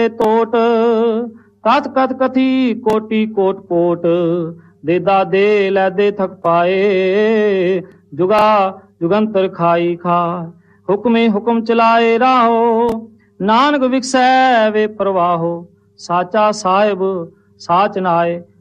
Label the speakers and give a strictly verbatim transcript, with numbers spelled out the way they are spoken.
Speaker 1: ਤੋਟ, ਕਥ ਕਥ ਕਥੀ ਕੋਟੀ ਕੋਟ ਕੋਟ, ਦੇਦਾ ਦੇ ਲੈਦੇ ਥਕ ਪਾਏ, ਜੁਗਾ ਜੁਗੰਤਰ ਖਾਈ ਖਾਏ। ਹੁਕਮੇ ਹੁਕਮ ਚਲਾਏ ਰਾਹੋ, ਨਾਨਕ ਵਿਕਸੈ ਵੇ ਪ੍ਰਵਾਹੋ, ਸਾਚਾ ਸਾਹਿਬ ਸਾਚ ਨਾਏ।